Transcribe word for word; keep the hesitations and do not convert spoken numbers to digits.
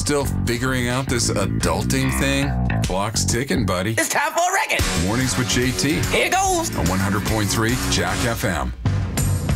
Still figuring out this adulting thing? Clock's ticking, buddy. It's time for a record. Mornings with J T Here goes. on one hundred point three Jack F M.